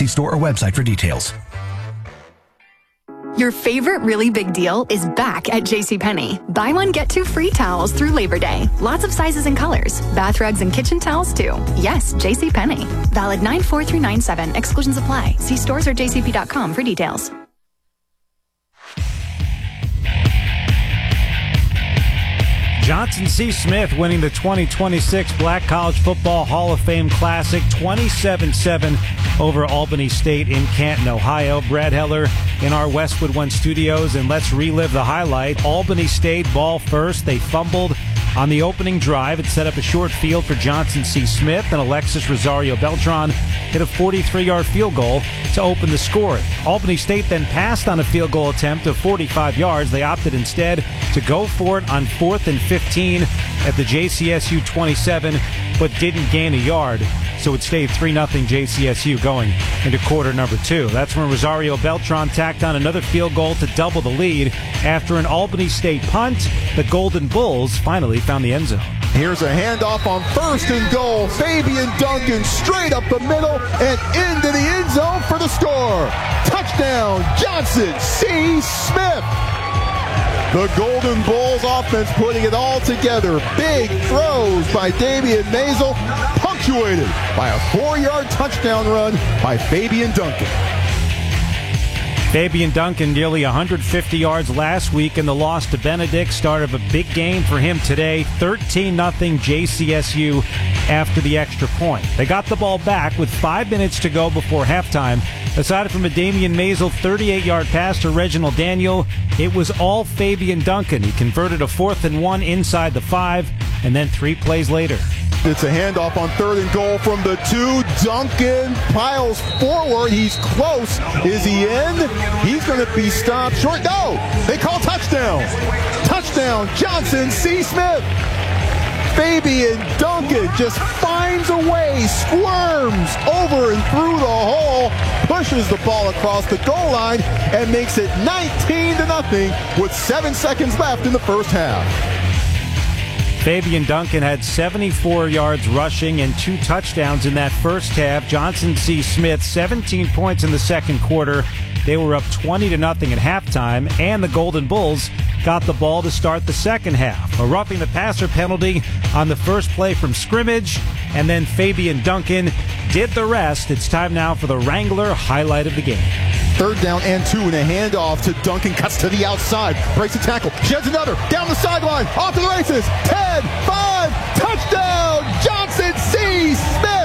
See store or website for details. Your favorite really big deal is back at JCPenney. Buy one, get two free towels through Labor Day. Lots of sizes and colors. Bath rugs and kitchen towels, too. Yes, JCPenney. Valid 9/4 through 9/7. Exclusions apply. See stores or jcp.com for details. Johnson C. Smith winning the 2026 Black College Football Hall of Fame Classic 27-7 over Albany State in Canton, Ohio. Brad Heller in our Westwood One studios, and let's relive the highlight. Albany State ball first. They fumbled on the opening drive. It set up a short field for Johnson C. Smith, and Alexis Rosario Beltran hit a 43-yard field goal to open the scoring. Albany State then passed on a field goal attempt of 45 yards. They opted instead to go for it on 4th and 15 at the JCSU 27, but didn't gain a yard. So it stayed 3-0 JCSU going into quarter number 2. That's when Rosario Beltran tacked on another field goal to double the lead. After an Albany State punt, the Golden Bulls finally found the end zone. Here's a handoff on 1st and goal. Fabian Duncan straight up the middle and into the end zone for the score. Touchdown, Johnson C. Smith. The Golden Bulls offense putting it all together. Big throws by Damian Maisel, punctuated by a 4-yard touchdown run by Fabian Duncan. Fabian Duncan nearly 150 yards last week in the loss to Benedict. Start of a big game for him today. 13-0 JCSU after the extra point. They got the ball back with 5 minutes to go before halftime. Aside from a Damian Maisel 38-yard pass to Reginald Daniel, it was all Fabian Duncan. He converted a 4th and 1 inside the 5, and then 3 plays later. It's a handoff on 3rd and goal from the 2. Duncan piles forward. He's close. Is he in? He's going to be stopped short. No! They call touchdown. Touchdown, Johnson C. Smith. Fabian Duncan just finds a way, squirms over and through the hole, pushes the ball across the goal line, and makes it 19-0 with 7 seconds left in the first half. Fabian Duncan had 74 yards rushing and 2 touchdowns in that first half. Johnson C. Smith, 17 points in the second quarter. They were up 20-0 at halftime, and the Golden Bulls got the ball to start the second half. A roughing the passer penalty on the first play from scrimmage, and then Fabian Duncan did the rest. It's time now for the Wrangler highlight of the game. 3rd down and 2, and a handoff to Duncan. Cuts to the outside. Breaks a tackle. Sheds another. Down the sideline. Off to the races. 10, 5. Touchdown. Johnson C. Smith.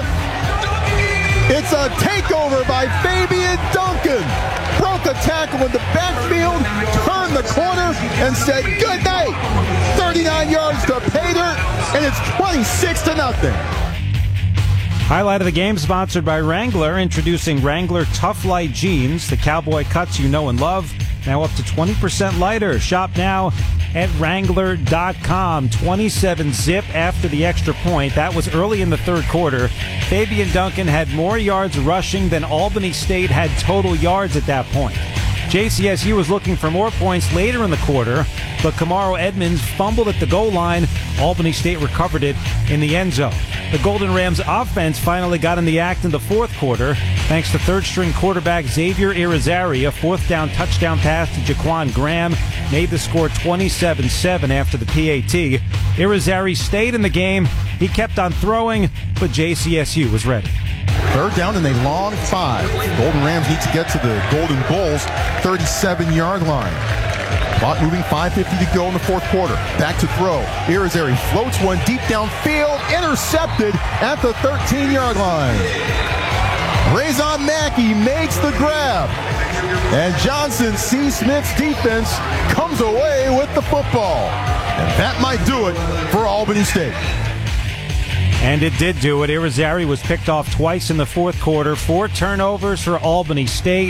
It's a takeover by Fabian Duncan. Broke a tackle in the backfield. Turned the corner and said good night. 39 yards to pay dirt, and it's 26-0. Highlight of the game sponsored by Wrangler, introducing Wrangler Tough Light Jeans, the cowboy cuts you know and love, now up to 20% lighter. Shop now at Wrangler.com. 27 zip after the extra point. That was early in the third quarter. Fabian Duncan had more yards rushing than Albany State had total yards at that point. JCSU was looking for more points later in the quarter, but Kamaro Edmonds fumbled at the goal line. Albany State recovered it in the end zone. The Golden Rams offense finally got in the act in the fourth quarter, thanks to third-string quarterback Xavier Irizarry. A 4th down touchdown pass to Jaquan Graham made the score 27-7 after the PAT. Irizarry stayed in the game. He kept on throwing, but JCSU was ready. 3rd down and a long 5. Golden Rams need to get to the Golden Bulls 37-yard line. Clock moving, 5:50 to go in the fourth quarter. Back to throw. Irizarry floats one deep downfield, intercepted at the 13-yard line. Razon Mackey makes the grab, and Johnson C. Smith's defense comes away with the football. And that might do it for Albany State. And it did do it. Irizarry was picked off twice in the fourth quarter. 4 turnovers for Albany State.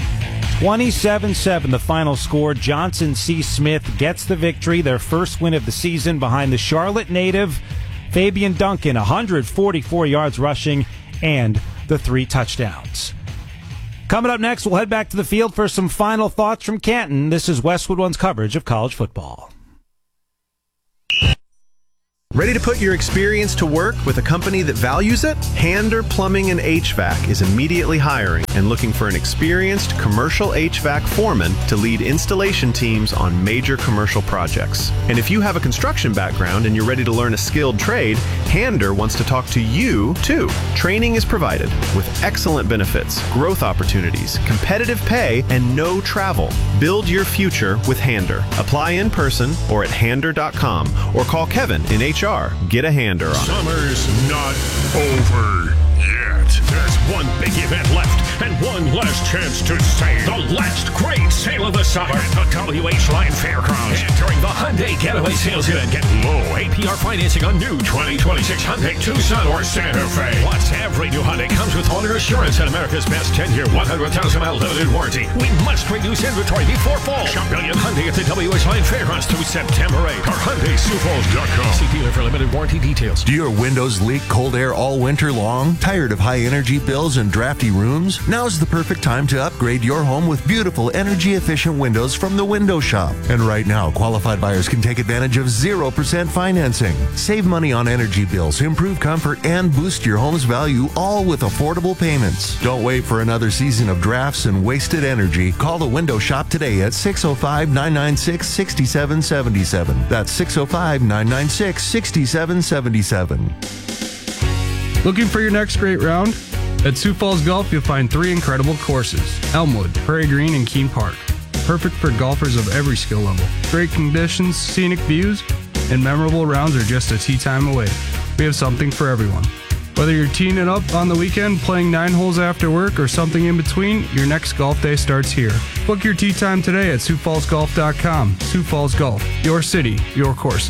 27-7 the final score. Johnson C. Smith gets the victory, their first win of the season behind the Charlotte native. Fabian Duncan, 144 yards rushing and the 3 touchdowns. Coming up next, we'll head back to the field for some final thoughts from Canton. This is Westwood One's coverage of college football. Ready to put your experience to work with a company that values it? Hander Plumbing and HVAC is immediately hiring and looking for an experienced commercial HVAC foreman to lead installation teams on major commercial projects. And if you have a construction background and you're ready to learn a skilled trade, Hander wants to talk to you too. Training is provided with excellent benefits, growth opportunities, competitive pay, and no travel. Build your future with Hander. Apply in person or at hander.com or call Kevin in HR. Get a Hander on it. Summer's not over yet. There's one big event left and one last chance to save. The last great sale of the summer at the WH Line Fairgrounds. Entering the Hyundai Getaway Sales Event. Get low APR financing on new 2026 Hyundai Tucson or Santa Fe. Plus, every new Hyundai comes with owner assurance and America's best 10-year, 100,000-mile limited warranty. We must reduce inventory before fall. Shop Billion Hyundai at the WH Line Fairgrounds through September 8th. Or HyundaiSiouxFalls.com. See dealer for limited warranty details. Do your windows leak cold air all winter long? Tired of high energy bills and drafty rooms? Now's the perfect time to upgrade your home with beautiful energy efficient windows from the Window Shop. And right now, qualified buyers can take advantage of 0% financing. Save money on energy bills, improve comfort, and boost your home's value, all with affordable payments. Don't wait for another season of drafts and wasted energy. Call the Window Shop today at 605-996-6777. That's 605-996-6777. Looking for your next great round? At Sioux Falls Golf, you'll find 3 incredible courses: Elmwood, Prairie Green, and Keene Park. Perfect for golfers of every skill level. Great conditions, scenic views, and memorable rounds are just a tee time away. We have something for everyone. Whether you're teeing it up on the weekend, playing 9 holes after work, or something in between, your next golf day starts here. Book your tee time today at SiouxFallsGolf.com. Sioux Falls Golf, your city, your courses.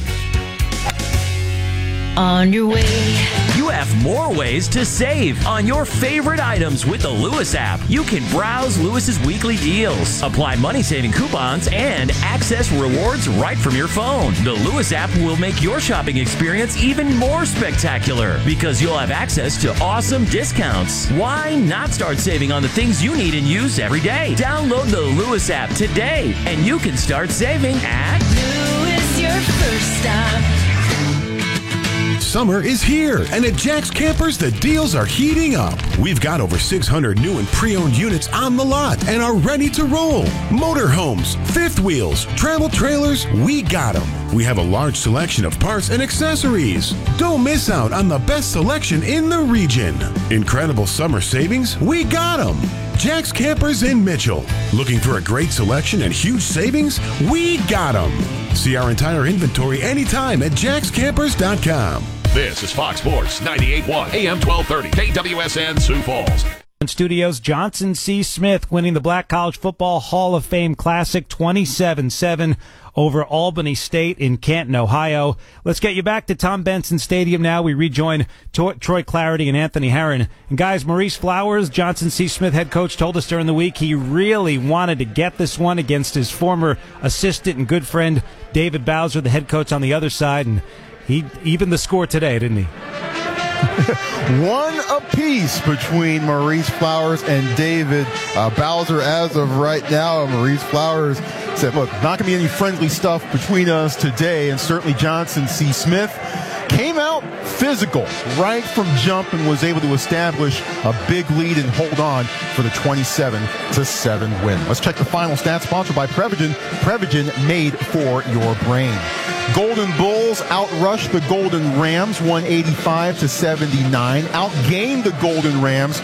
On your way. You have more ways to save on your favorite items with the Lewis app. You can browse Lewis's weekly deals, apply money-saving coupons, and access rewards right from your phone. The Lewis app will make your shopping experience even more spectacular because you'll have access to awesome discounts. Why not start saving on the things you need and use every day? Download the Lewis app today, and you can start saving at Lewis, your first stop. Summer is here, and at Jack's Campers, the deals are heating up. We've got over 600 new and pre-owned units on the lot and are ready to roll. Motorhomes, fifth wheels, travel trailers, we got them. We have a large selection of parts and accessories. Don't miss out on the best selection in the region. Incredible summer savings, we got them. Jack's Campers in Mitchell. Looking for a great selection and huge savings? We got them. See our entire inventory anytime at jackscampers.com. This is Fox Sports 98.1 AM 1230 KWSN Sioux Falls. In studios, Johnson C. Smith winning the Black College Football Hall of Fame Classic 27-7 over Albany State in Canton, Ohio. Let's get you back to Tom Benson Stadium now. We rejoin Troy Clarity and Anthony Herron. And guys, Maurice Flowers, Johnson C. Smith head coach, told us during the week he really wanted to get this one against his former assistant and good friend David Bowser, the head coach on the other side, and he evened the score today, didn't he? One apiece between Maurice Flowers and David Bowser as of right now. Maurice Flowers said, look, not going to be any friendly stuff between us today, and certainly Johnson C. Smith came out physical right from jump and was able to establish a big lead and hold on for the 27-7 win. Let's check the final stats, sponsored by Prevagen. Prevagen, made for your brain. Golden Bulls outrushed the Golden Rams 185-79. Outgained the Golden Rams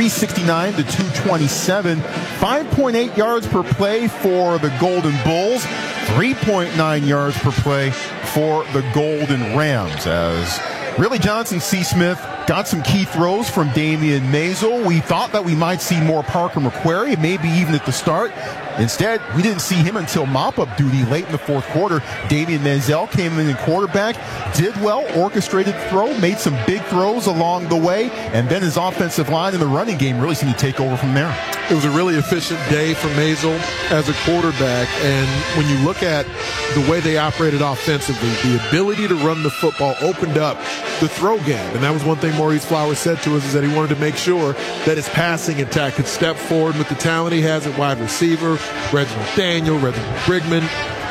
369-227. 5.8 yards per play for the Golden Bulls. 3.9 yards per play for the Golden Rams, as really Johnson C. Smith got some key throws from Damian Maisel. We thought that we might see more Parker McQuarrie, maybe even at the start. Instead, we didn't see him until mop-up duty late in the fourth quarter. Damian Maisel came in and quarterback, did well, orchestrated the throw, made some big throws along the way, and then his offensive line in the running game really seemed to take over from there. It was a really efficient day for Maisel as a quarterback, and when you look at the way they operated offensively, the ability to run the football opened up the throw game, and that was one thing Maurice Flowers said to us, is that he wanted to make sure that his passing attack could step forward with the talent he has at wide receiver, Reginald Daniel, Reginald Brigman,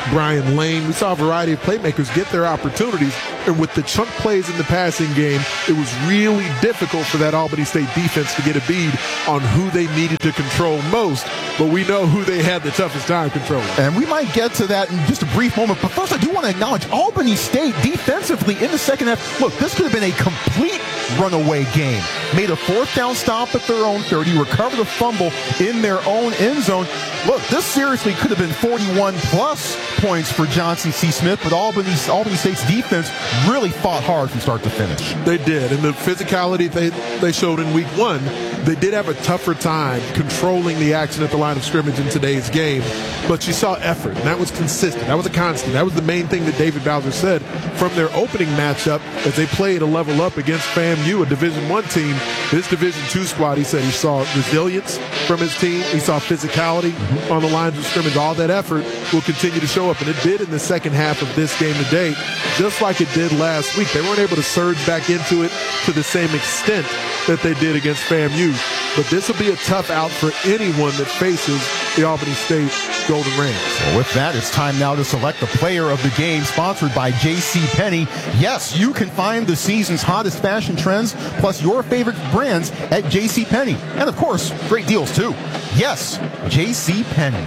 Brian Lane. We saw a variety of playmakers get their opportunities, and with the chunk plays in the passing game, it was really difficult for that Albany State defense to get a bead on who they needed to control most, but we know who they had the toughest time controlling. And we might get to that in just a brief moment, but first I do want to acknowledge Albany State defensively in the second half. Look, this could have been a complete runaway game. Made a fourth down stop at their own 30, recovered a fumble in their own end zone. Look, this seriously could have been 41-plus points for Johnson C. Smith, but Albany State's defense really fought hard from start to finish. They did, and the physicality they showed in week one, they did have a tougher time controlling the action at the line of scrimmage in today's game, but you saw effort, and that was consistent. That was a constant. That was the main thing that David Bowser said from their opening matchup as they played a level up against FAMU, a Division I team. This Division II squad, he said he saw resilience from his team. He saw physicality on the lines of scrimmage. All that effort will continue to show up, and it did in the second half of this game today, just like it did last week. They weren't able to surge back into it to the same extent that they did against FAMU, but this will be a tough out for anyone that faces the Albany State Golden Rams. Well, with that, it's time now to select the player of the game, sponsored by JCPenney. Yes, you can find the season's hottest fashion trends, plus your favorite brands at JCPenney. And of course, great deals too. Yes, JCPenney.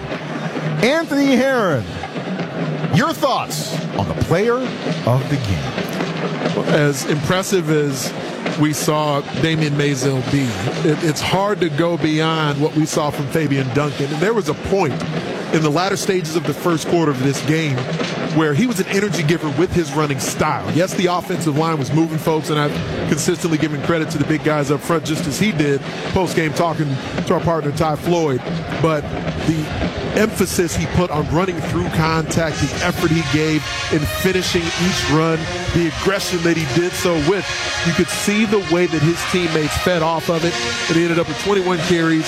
Anthony Herron, your thoughts on the player of the game? As impressive as we saw Damian Maisel be, it's hard to go beyond what we saw from Fabian Duncan. And there was a point in the latter stages of the first quarter of this game where he was an energy giver with his running style. Yes, the offensive line was moving folks, and I've consistently given credit to the big guys up front, just as he did post-game talking to our partner Ty Floyd. But the emphasis he put on running through contact, the effort he gave in finishing each run, the aggression that he did so with, you could see the way that his teammates fed off of it, and he ended up with 21 carries,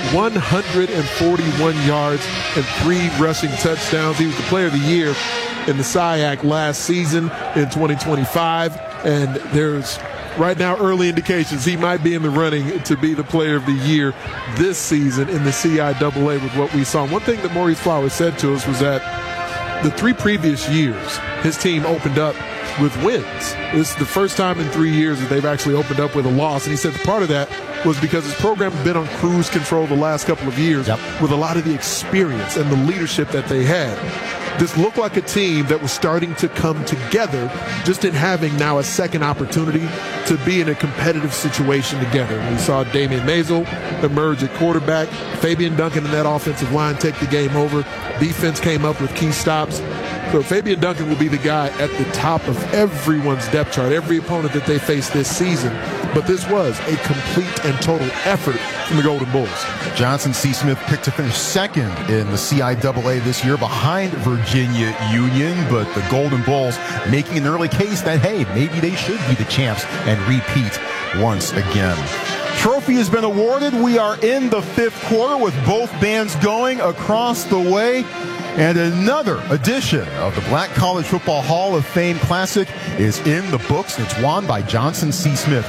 141 yards, and 3 rushing touchdowns. He was the player of the year in the SIAC last season in 2025, and there's right now early indications he might be in the running to be the player of the year this season in the CIAA with what we saw. One thing that Maurice Flowers said to us was that the 3 previous years his team opened up with wins. This is the first time in 3 years that they've actually opened up with a loss, and he said part of that was because his program had been on cruise control the last couple of years with a lot of the experience and the leadership that they had. This looked like a team that was starting to come together just in having now a second opportunity to be in a competitive situation together. We saw Damian Maisel emerge at quarterback, Fabian Duncan in that offensive line take the game over. Defense came up with key stops. So Fabian Duncan will be the guy at the top of everyone's depth chart, every opponent that they face this season. But this was a complete and total effort from the Golden Bulls. Johnson C. Smith picked to finish second in the CIAA this year behind Virginia Union, but the Golden Bulls making an early case that, hey, maybe they should be the champs and repeat once again. Trophy has been awarded. We are in the 5th quarter with both bands going across the way. And another edition of the Black College Football Hall of Fame Classic is in the books. It's won by Johnson C. Smith,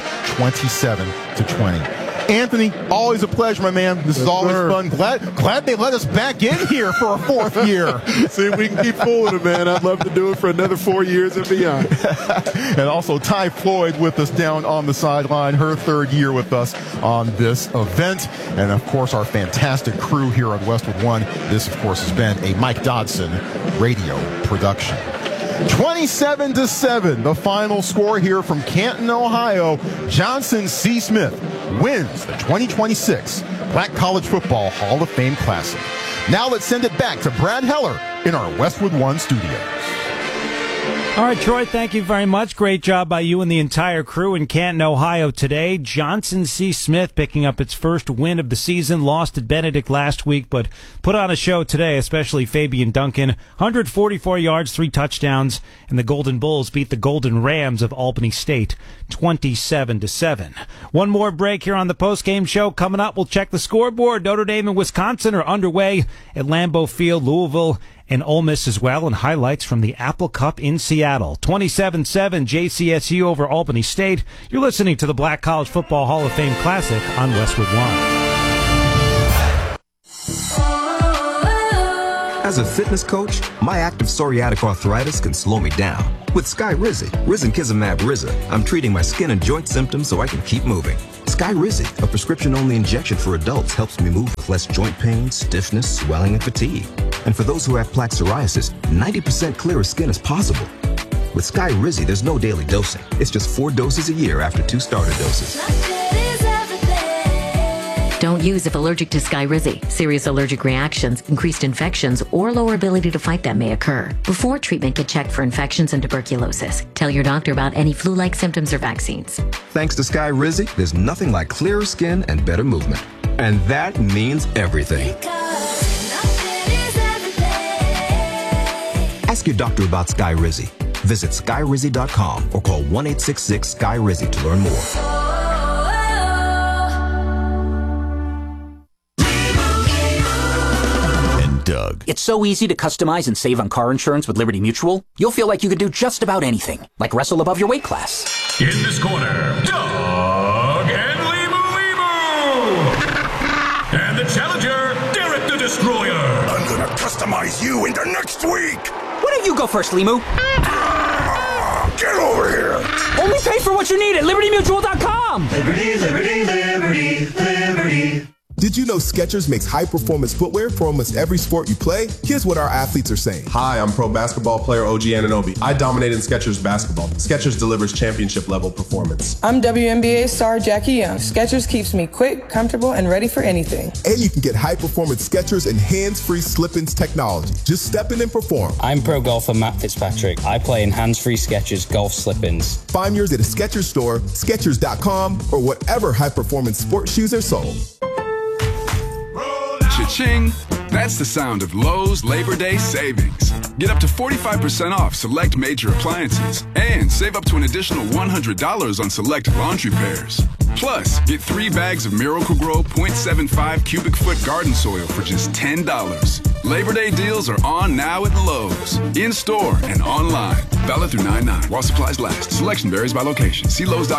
27-20. Anthony, always a pleasure, my man. This is always fun. Glad they let us back in here for a 4th year. See if we can keep fooling them, man. I'd love to do it for another 4 years and beyond. And also Ty Floyd with us down on the sideline, her 3rd year with us on this event. And, of course, our fantastic crew here on Westwood One. This, of course, has been a Mike Dodson radio production. 27-7, the final score here from Canton, Ohio. Johnson C. Smith wins the 2026 Black College Football Hall of Fame Classic. Now let's send it back to Brad Heller in our Westwood One studios. All right, Troy, thank you very much. Great job by you and the entire crew in Canton, Ohio today. Johnson C. Smith picking up its first win of the season. Lost at Benedict last week, but put on a show today, especially Fabian Duncan. 144 yards, 3 touchdowns, and the Golden Bulls beat the Golden Rams of Albany State 27-7. One more break here on the postgame show. Coming up, we'll check the scoreboard. Notre Dame and Wisconsin are underway at Lambeau Field, Louisville, and Ole Miss as well, and highlights from the Apple Cup in Seattle. 27-7 JCSU over Albany State. You're listening to the Black College Football Hall of Fame Classic on Westwood One. As As a fitness coach, my active psoriatic arthritis can slow me down. With Skyrizi, Risankizumab Riza, I'm treating my skin and joint symptoms so I can keep moving. Skyrizi, a prescription-only injection for adults, helps me move with less joint pain, stiffness, swelling, and fatigue. And for those who have plaque psoriasis, 90% clearer skin is possible. With Skyrizi, there's no daily dosing. It's just 4 doses a year after 2 starter doses. Don't use if allergic to Skyrizi. Serious allergic reactions, increased infections, or lower ability to fight them may occur. Before treatment, get checked for infections and tuberculosis. Tell your doctor about any flu-like symptoms or vaccines. Thanks to Skyrizi, there's nothing like clearer skin and better movement. And that means everything. Ask your doctor about Skyrizi. Visit Skyrizi.com or call 1-866-SKY-RIZI to learn more. Doug. It's so easy to customize and save on car insurance with Liberty Mutual. You'll feel like you could do just about anything, like wrestle above your weight class. In this corner, Doug and Limu. And the challenger, Derek the Destroyer. I'm gonna customize you into next week. Why don't you go first, Limu? Get over here. Only pay for what you need at LibertyMutual.com. Liberty, liberty, liberty, liberty. Did you know Skechers makes high-performance footwear for almost every sport you play? Here's what our athletes are saying. Hi, I'm pro basketball player OG Anunoby. I dominate in Skechers basketball. Skechers delivers championship-level performance. I'm WNBA star Jackie Young. Skechers keeps me quick, comfortable, and ready for anything. And you can get high-performance Skechers and hands-free slip-ins technology. Just step in and perform. I'm pro golfer Matt Fitzpatrick. I play in hands-free Skechers golf slip-ins. Find yours at a Skechers store, Skechers.com, or whatever high-performance sports shoes are sold. Cha-ching! That's the sound of Lowe's Labor Day savings. Get up to 45% off select major appliances and save up to an additional $100 on select laundry pairs. Plus, get 3 bags of Miracle-Gro 0.75 cubic foot garden soil for just $10. Labor Day deals are on now at Lowe's. In-store and online. Valid through 9/9 while supplies last. Selection varies by location. See Lowe's.com.